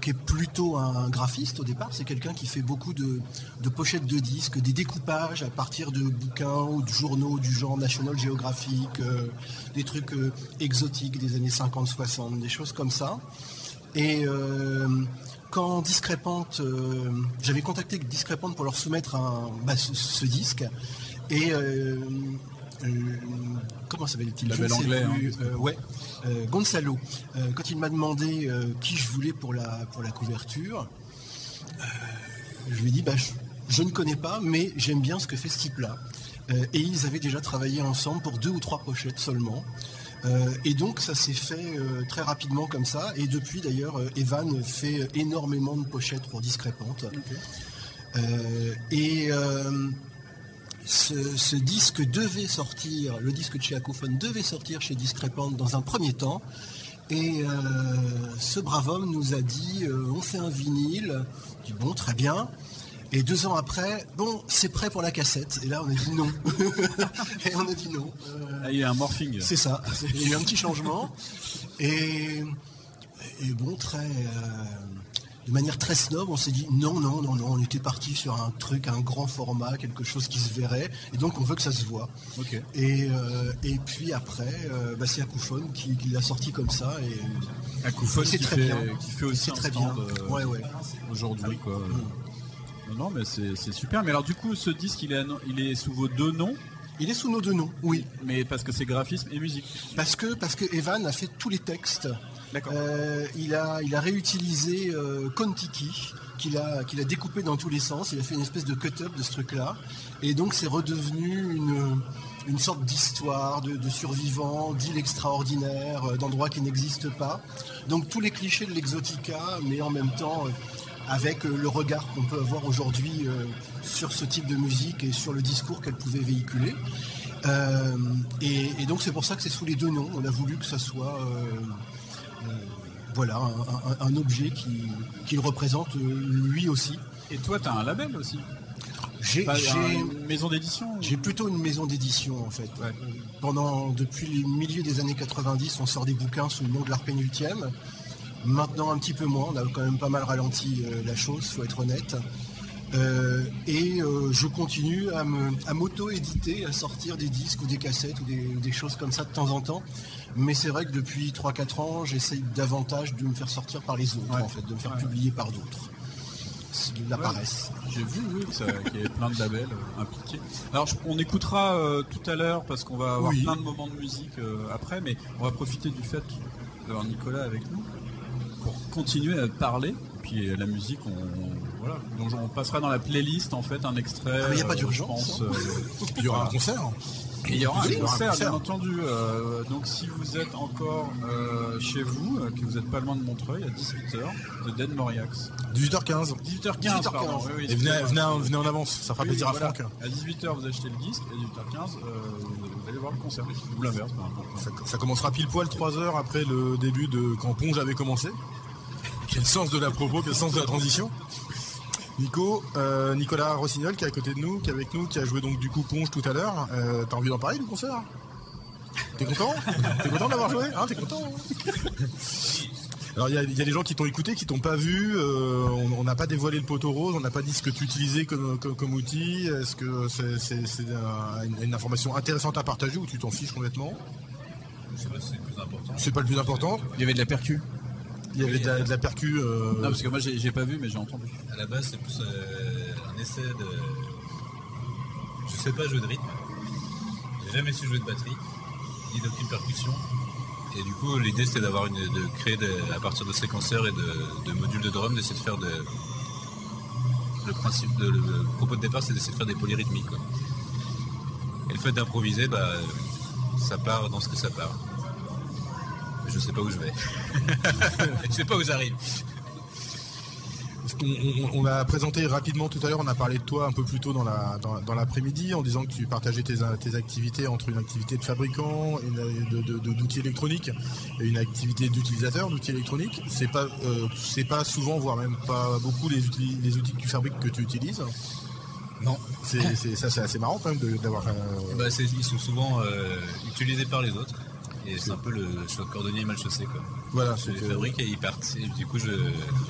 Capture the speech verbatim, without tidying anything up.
qui est plutôt un graphiste au départ. C'est quelqu'un qui fait beaucoup de, de pochettes de disques, des découpages à partir de bouquins ou de journaux du genre National Geographic, euh, des trucs euh, exotiques des années cinquante soixante, des choses comme ça. Et euh, quand Discrépante, euh, j'avais contacté Discrépante pour leur soumettre un, bah, ce, ce disque. Et euh, euh, comment s'appelle-t-il ? Label anglais. Hein. Euh, ouais, euh, Gonzalo. Euh, quand il m'a demandé euh, qui je voulais pour la pour la couverture, euh, je lui ai dit bah je, je ne connais pas, mais j'aime bien ce que fait ce type-là. Euh, et ils avaient déjà travaillé ensemble pour deux ou trois pochettes seulement. Euh, et donc ça s'est fait euh, très rapidement comme ça. Et depuis d'ailleurs, euh, Evan fait énormément de pochettes pour Discrépante. Okay. Euh, et euh, Ce, ce disque devait sortir, le disque de chez Acouphone devait sortir chez Discrépante dans un premier temps. Et euh, ce brave homme nous a dit euh, on fait un vinyle. Je dis bon, très bien. Et deux ans après, bon, c'est prêt pour la cassette. Et là, on a dit non. Et on a dit non. Euh, ah, il y a un morphing. C'est ça. Il y a eu un petit changement. Et, et bon, très. Euh, De manière très snob, on s'est dit non, non, non, non, on était parti sur un truc, un grand format, quelque chose qui se verrait, et donc on veut que ça se voit. Okay. Et, euh, et puis après, euh, bah, c'est Acouphone qui, qui l'a sorti comme ça. Et Acouphone qui, très fait, bien. qui fait aussi c'est un très stand bien. Euh, ouais, ouais. aujourd'hui. Ah, quoi. mmh. Non, non, mais c'est, c'est super. Mais alors du coup, ce disque, il est, il est sous vos deux noms ? Il est sous nos deux noms, oui. Mais parce que c'est graphisme et musique. Parce que, parce que Evan a fait tous les textes. D'accord. Euh, il, a, il a réutilisé euh, Kon-Tiki, qu'il a, qu'il a découpé dans tous les sens. Il a fait une espèce de cut-up de ce truc-là. Et donc c'est redevenu une, une sorte d'histoire de, de survivants, d'îles extraordinaires, d'endroits qui n'existent pas. Donc tous les clichés de l'exotica, mais en même temps... Euh, avec le regard qu'on peut avoir aujourd'hui euh, sur ce type de musique et sur le discours qu'elle pouvait véhiculer. Euh, et, et donc c'est pour ça que c'est sous les deux noms. On a voulu que ça soit euh, euh, voilà, un, un, un objet qui, qui le représente lui aussi. Et toi, tu as un label aussi ? J'ai, Pas j'ai une maison d'édition ou... J'ai plutôt une maison d'édition en fait. Ouais. Pendant, depuis le milieu des années quatre-vingt-dix, on sort des bouquins sous le nom de l'Art Pénultième. Maintenant un petit peu moins, on a quand même pas mal ralenti euh, la chose, faut être honnête. Euh, et euh, je continue à, me, à m'auto-éditer, à sortir des disques ou des cassettes ou des, des choses comme ça de temps en temps. Mais c'est vrai que depuis trois quatre ans, j'essaye davantage de me faire sortir par les autres, ouais. en fait, de me faire ouais. publier par d'autres. C'est de la ouais. paresse. J'ai vu oui, que ça, qu'il y avait plein de labels euh, impliqués. Alors je, on écoutera euh, tout à l'heure parce qu'on va avoir oui. plein de moments de musique euh, après, mais on va profiter du fait d'avoir Nicolas avec nous pour continuer à parler. Et puis la musique, on, on, voilà. Donc on passera dans la playlist en fait un extrait. Ah, mais il n'y a pas euh, d'urgence. Je pense, euh, il y aura un concert. Et il y aura oui, un concert, concert, bien entendu. Euh, donc si vous êtes encore euh, chez vous, euh, que vous n'êtes pas loin de Montreuil, à dix-huit heures, de Dead Moriax. dix-huit heures quinze. dix-huit heures quinze, pardon. Oui, oui, et venez, venez, venez en avance, ça fera oui, plaisir voilà. à Franck. À dix-huit heures, vous achetez le disque, à dix-huit heures quinze, euh, vous allez voir le concert. Ou l'inverse, peu importe. Ça, ça commencera pile poil trois heures après le début de quand Ponge avait commencé. Quel sens de la propos, quel sens de la transition. Nico, euh, Nicolas Rossignol qui est à côté de nous, qui est avec nous, qui a joué donc du coup Ponge tout à l'heure. Euh, t'as envie d'en parler du concert ? T'es content ? T'es content d'avoir joué ? Hein, t'es content ? Alors il y, y a des gens qui t'ont écouté, qui t'ont pas vu. Euh, on n'a pas dévoilé le poteau rose, on n'a pas dit ce que tu utilisais comme, comme, comme outil. Est-ce que c'est, c'est, c'est un, une, une information intéressante à partager ou tu t'en fiches complètement ? Je sais pas si c'est le plus important. C'est pas le plus important. Il y avait de la percu. Il y avait de la, de la percu. Euh... Non, parce que moi j'ai, j'ai pas vu, mais j'ai entendu. À la base, c'est plus euh, un essai de. Je sais pas jouer de rythme. J'ai jamais su jouer de batterie, ni d'aucune percussion. Et du coup, l'idée c'était d'avoir une, de créer des, à partir de séquenceurs et de, de modules de drum, d'essayer de faire de. Le principe, de, le, le propos de départ, c'est d'essayer de faire des polyrythmiques, quoi. Et le fait d'improviser, bah, ça part dans ce que ça part. Je sais pas où je vais. Je sais pas où j'arrive. On, on, on l'a présenté rapidement tout à l'heure, on a parlé de toi un peu plus tôt dans, la, dans, dans l'après-midi en disant que tu partageais tes, tes activités entre une activité de fabricant, une, de, de, de, d'outils électroniques et une activité d'utilisateur d'outils électroniques. C'est pas, euh, c'est pas souvent, voire même pas beaucoup les outils, les outils que tu fabriques que tu utilises. Non. C'est, c'est, ça, c'est assez marrant quand même de, d'avoir... Euh... Bah, c'est, ils sont souvent euh, utilisés par les autres. Et c'est un peu le cordonnier mal chaussé, quoi. Voilà, je les fabrique et ils partent. Et du coup, je,